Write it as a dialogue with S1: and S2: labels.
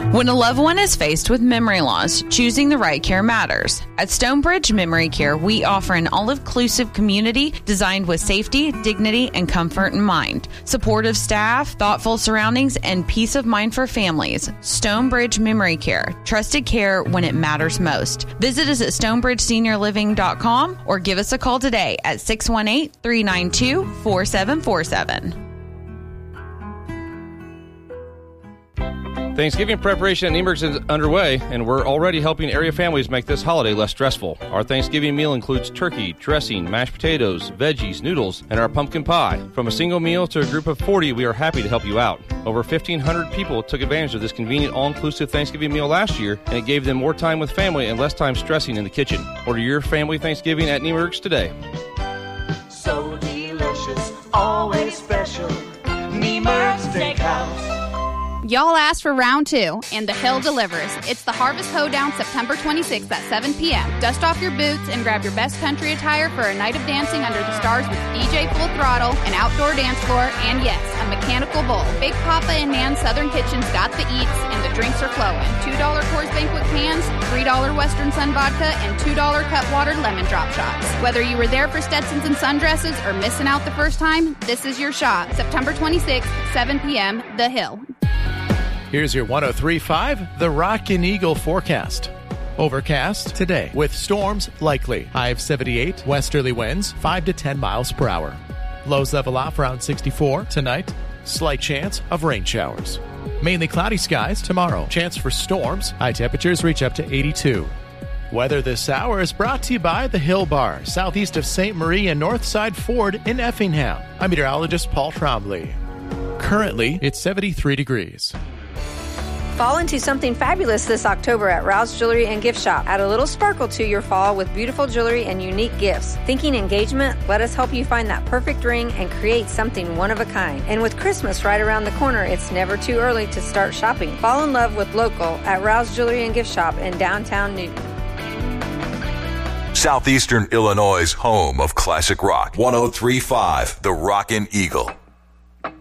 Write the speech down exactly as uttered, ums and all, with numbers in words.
S1: When a loved one is faced with memory loss, choosing the right care matters. At Stonebridge Memory Care, we offer an all-inclusive community designed with safety, dignity, and comfort in mind. Supportive staff, thoughtful surroundings, and peace of mind for families. Stonebridge Memory Care. Trusted care when it matters most. Visit us at stonebridge senior living dot com or give us a call today at six one eight, three nine two, four seven four seven.
S2: Thanksgiving preparation at Niemerg's is underway, and we're already helping area families make this holiday less stressful. Our Thanksgiving meal includes turkey, dressing, mashed potatoes, veggies, noodles, and our pumpkin pie. From a single meal to a group of forty, we are happy to help you out. Over fifteen hundred people took advantage of this convenient all-inclusive Thanksgiving meal last year, and it gave them more time with family and less time stressing in the kitchen. Order your family Thanksgiving at Niemerg's today.
S3: So delicious, always special. Niemerg's Steakhouse.
S4: Y'all asked for round two, and the Hill delivers. It's the Harvest Hoedown September twenty-sixth at seven p.m. Dust off your boots and grab your best country attire for a night of dancing under the stars with D J Full Throttle, an outdoor dance floor, and yes, a mechanical bowl. Big Papa and Nan's Southern Kitchen's got the eats, and the drinks are flowing. two dollars Coors Banquet cans, three dollars Western Sun vodka, and two dollars cut-watered lemon drop shots. Whether you were there for Stetsons and sundresses or missing out the first time, this is your shot. September twenty-sixth, seven p.m., The Hill.
S5: Here's your one oh three point five, The Rock and Eagle forecast. Overcast today with storms likely. High of seventy-eight, westerly winds five to ten miles per hour. Lows level off around sixty-four tonight. Slight chance of rain showers. Mainly cloudy skies tomorrow. Chance for storms. High temperatures reach up to eighty-two. Weather this hour is brought to you by the Hill Bar, southeast of Saint Marie and Northside Ford in Effingham. I'm meteorologist Paul Trombley. Currently, it's seventy-three degrees.
S6: Fall into something fabulous this October at Rouse Jewelry and Gift Shop. Add a little sparkle to your fall with beautiful jewelry and unique gifts. Thinking engagement? Let us help you find that perfect ring and create something one of a kind. And with Christmas right around the corner, it's never too early to start shopping. Fall in love with local at Rouse Jewelry and Gift Shop in downtown Newton.
S7: Southeastern Illinois' home of classic rock. one oh three point five, The Rockin' Eagle.